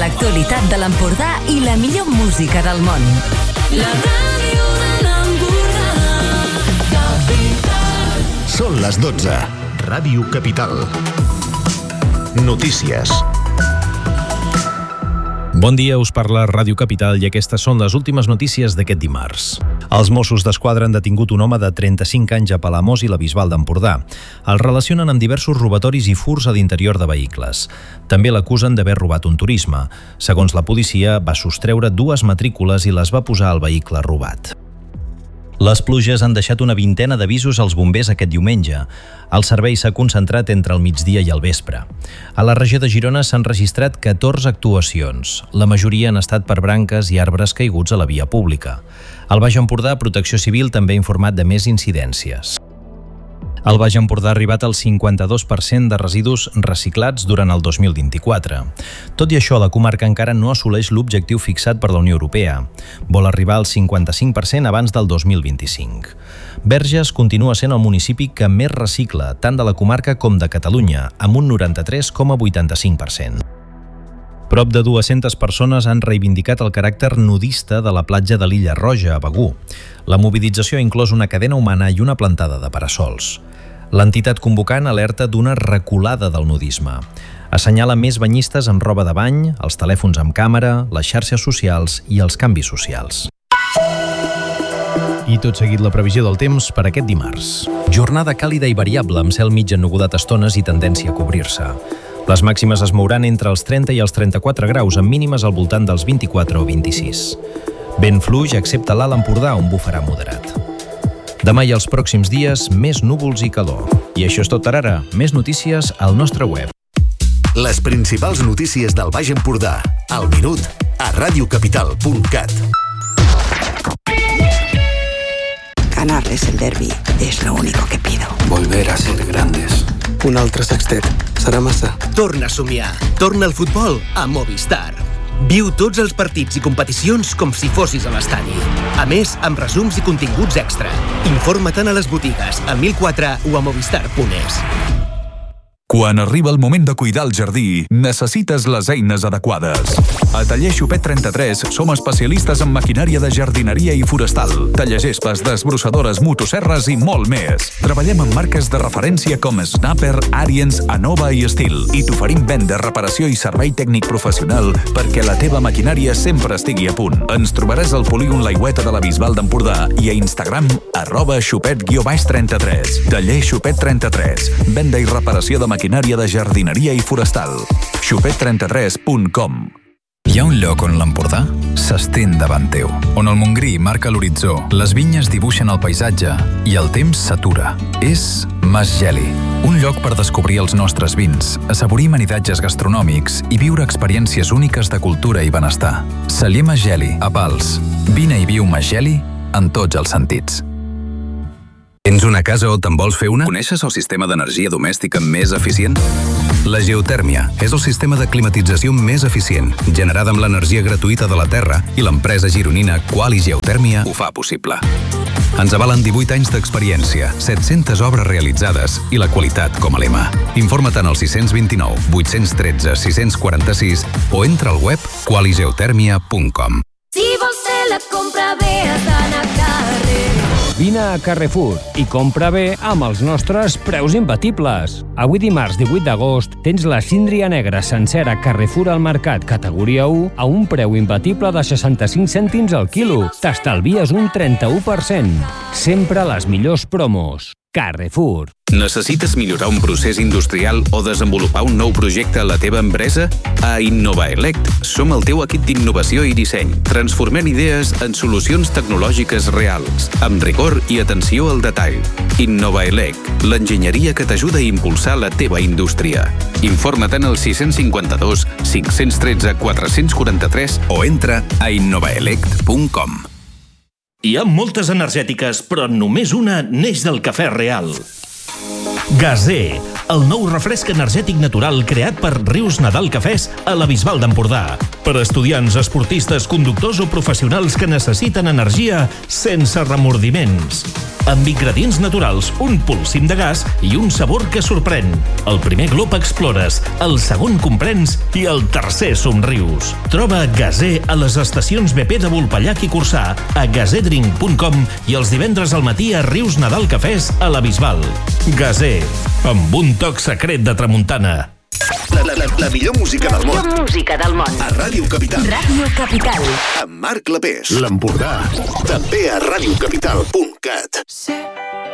l'actualitat de l'Empordà i la millor música del món. La ràdio de l'Empordà, Capital. Són les 12. Ràdio Capital. Notícies. Bon dia, us parla Ràdio Capital i aquestes són les últimes notícies d'aquest dimarts. Els Mossos d'Esquadra han detingut un home de 35 anys a Palamós i la Bisbal d'Empordà. El relacionen amb diversos robatoris i furs a l'interior de vehicles. També l'acusen d'haver robat un turisme. Segons la policia, va sostreure 2 matrícules i les va posar al vehicle robat. Les pluges han deixat una vintena d'avisos als bombers aquest diumenge. El servei s'ha concentrat entre el migdia i el vespre. A la regió de Girona s'han registrat 14 actuacions. La majoria han estat per branques i arbres caiguts a la via pública. Al Baix Empordà, Protecció Civil també ha informat de més incidències. El Baix Empordà ha arribat al 52% de residus reciclats durant el 2024. Tot i això, la comarca encara no assoleix l'objectiu fixat per la Unió Europea. Vol arribar al 55% abans del 2025. Verges continua sent el municipi que més recicla, tant de la comarca com de Catalunya, amb un 93,85%. Prop de 200 persones han reivindicat el caràcter nudista de la platja de l'Illa Roja, a Begur. La mobilització ha inclòs una cadena humana i una plantada de parasols. L'entitat convocant alerta d'una reculada del nudisme. Assenyala més banyistes amb roba de bany, els telèfons amb càmera, les xarxes socials i els canvis socials. I tot seguit la previsió del temps per aquest dimarts. Jornada càlida i variable amb cel mig ennuvolat a estones i tendència a cobrir-se. Les màximes es mouran entre els 30 i els 34 graus, amb mínimes al voltant dels 24 o 26. Vent fluix, excepte l'Alt Empordà, on bufarà moderat. Demà i els pròxims dies, més núvols i calor. I això és tot per ara. Més notícies al nostre web. Les principals notícies del Baix Empordà. Al minut, a radiocapital.cat. Ganar es el derbi, es lo único que pido. Volver a ser grandes. Un altre sextet. Serà massa. Torna a somiar. Torna al futbol a Movistar. Viu tots els partits i competicions com si fossis a l'estadi. A més, amb resums i continguts extra. Informa-te'n a les botigues, a 1004 o a movistar.es. Quan arriba el moment de cuidar el jardí, necessites les eines adequades. A Taller Xupet 33 som especialistes en maquinària de jardineria i forestal, tallegespes, desbrossadores, motosserres i molt més. Treballem amb marques de referència com Snapper, Ariens, Anova i Estil i t'oferim venda, reparació i servei tècnic professional perquè la teva maquinària sempre estigui a punt. Ens trobaràs al polígon L'aigüeta de la Bisbal d'Empordà i a Instagram @xupet_33. Taller Xupet 33. Venda i reparació de maquinària de jardineria i forestal. xupet33.com. Hi ha un lloc on l'Empordà s'estén davant teu, on el Montgrí marca l'horitzó, les vinyes dibuixen el paisatge i el temps s'atura. És Mas Geli, un lloc per descobrir els nostres vins, assaborir maridatges gastronòmics i viure experiències úniques de cultura i benestar. Celler Mas Geli, a Pals. Vine i viu Mas Geli en tots els sentits. Tens una casa o te'n vols fer una? Coneixes el sistema d'energia domèstica més eficient? La geotèrmia és el sistema de climatització més eficient, generada amb l'energia gratuïta de la Terra, i l'empresa gironina Quali Geotèrmia ho fa possible. Ens avalen 18 anys d'experiència, 700 obres realitzades i la qualitat com a lema. Informa't al 629 813 646 o entra al web qualigeotèrmia.com. Si vols fer la compra bé, has d'anar a carrer. Vine a Carrefour i compra bé amb els nostres preus imbatibles. Avui dimarts 18 d'agost tens la síndria negra sencera Carrefour al mercat categoria 1 a un preu imbatible de 65 cèntims al quilo. T'estalvies un 31%. Sempre les millors promos. Carrefour. Necessites millorar un procés industrial o desenvolupar un nou projecte a la teva empresa? A InnovaElect som el teu equip d'innovació i disseny. Transformem idees en solucions tecnològiques reals, amb rigor i atenció al detall. InnovaElect, l'enginyeria que t'ajuda a impulsar la teva indústria. Informa't al 652 513 443 o entra a innovaelect.com. Hi ha moltes energètiques, però només una neix del cafè real. Gazé, el nou refresc energètic natural creat per Rius Nadal Cafès a la Bisbal d'Empordà. Per a estudiants, esportistes, conductors o professionals que necessiten energia sense remordiments. Amb ingredients naturals, un pulsim de gas i un sabor que sorprèn. El primer glop explores, el segon comprens i el tercer somrius. Troba Gazé a les estacions BP de Volpellac i Corçà, a gazedrink.com i els divendres al matí a Rius Nadal Cafès a la Bisbal. Gazé, amb un toc secret de tramuntana. La millor música del món. La millor música del món. A Ràdio Capital. Ràdio Capital. Amb Marc Lapés. L'Empordà. També a radiocapital.cat.